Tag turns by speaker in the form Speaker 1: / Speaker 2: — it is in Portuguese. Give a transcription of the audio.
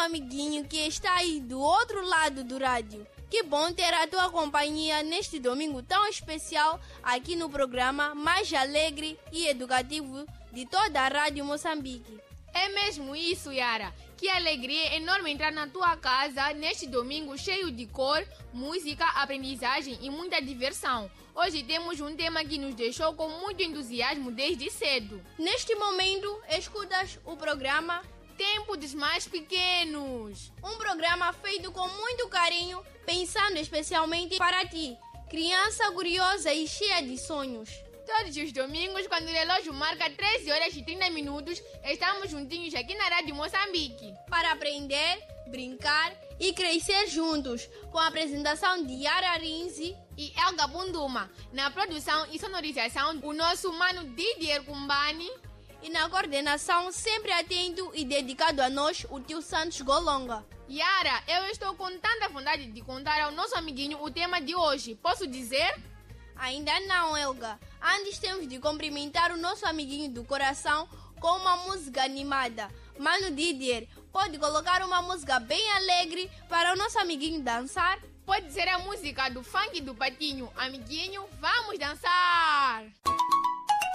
Speaker 1: amiguinho que está aí do outro lado do rádio. Que bom ter a tua companhia neste domingo tão especial aqui no programa mais alegre e educativo de toda a Rádio Moçambique.
Speaker 2: É mesmo isso, Yara. Que alegria enorme entrar na tua casa neste domingo cheio de cor, música, aprendizagem e muita diversão. Hoje temos um tema que nos deixou com muito entusiasmo desde cedo.
Speaker 1: Neste momento, escutas o programa
Speaker 2: Tempo dos Mais Pequenos.
Speaker 1: Um programa feito com muito carinho, pensando especialmente para ti, criança curiosa e cheia de sonhos.
Speaker 2: Todos os domingos, quando o relógio marca 13 horas e 30 minutos, estamos juntinhos aqui na Rádio Moçambique.
Speaker 1: Para aprender, brincar e crescer juntos, com a apresentação de Yara Rinzi
Speaker 2: e Elga Bunduma. Na produção e sonorização, o nosso mano Didier Kumbani.
Speaker 1: E na coordenação, sempre atento e dedicado a nós, o tio Santos Golonga.
Speaker 2: Yara, eu estou com tanta vontade de contar ao nosso amiguinho o tema de hoje. Posso dizer?
Speaker 1: Ainda não, Elga. Antes temos de cumprimentar o nosso amiguinho do coração com uma música animada. Mano Didier, pode colocar uma música bem alegre para o nosso amiguinho dançar?
Speaker 2: Pode ser a música do funk do Patinho. Amiguinho, vamos dançar!